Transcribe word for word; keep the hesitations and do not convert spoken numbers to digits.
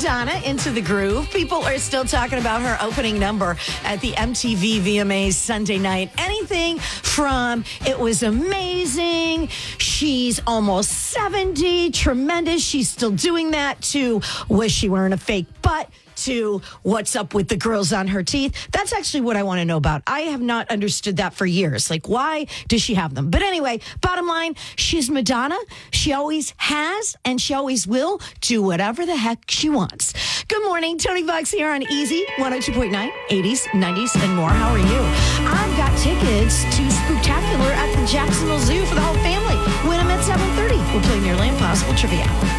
Madonna, Into the Groove. People are still talking about her opening number at the M T V V M As Sunday night. Anything from it was amazing, she's almost seventy, tremendous, she's still doing that, to was she wearing a fake butt, to what's up with the grills on her teeth. That's actually what I want to know about. I have not understood that for years. Like, why does she have them? But anyway, bottom line, she's Madonna. She always has, and she always will do whatever the heck she wants. Good morning. Tony Bucks here on Easy one oh two point nine, eighties, nineties, and more. How are you? I've got tickets to Spooktacular at the Jacksonville Zoo for the whole family. Win them at seven thirty. We'll play Nearly Impossible Trivia.